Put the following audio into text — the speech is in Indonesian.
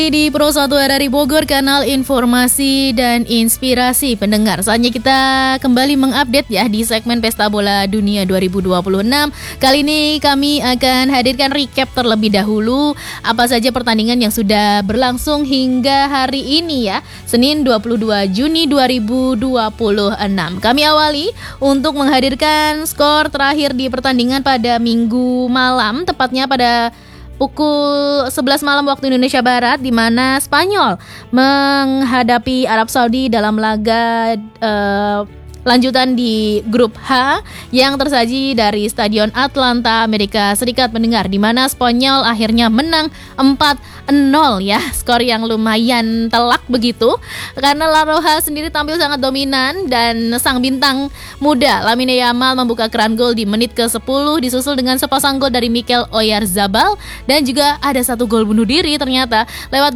Di Pro 1 RRI Bogor, kanal informasi dan inspirasi pendengar. Saatnya kita kembali mengupdate ya di segmen Pesta Bola Dunia 2026. Kali ini kami akan hadirkan recap terlebih dahulu apa saja pertandingan yang sudah berlangsung hingga hari ini ya, Senin 22 Juni 2026. Kami awali untuk menghadirkan skor terakhir di pertandingan pada Minggu malam, tepatnya pada pukul 11 malam waktu Indonesia Barat, di mana Spanyol menghadapi Arab Saudi dalam laga lanjutan di grup H yang tersaji dari Stadion Atlanta, Amerika Serikat pendengar, di mana Spanyol akhirnya menang 4-0 ya, skor yang lumayan telak begitu karena La Roja sendiri tampil sangat dominan dan sang bintang muda Lamine Yamal membuka keran gol di menit ke-10, disusul dengan sepasang gol dari Mikel Oyarzabal dan juga ada satu gol bunuh diri ternyata lewat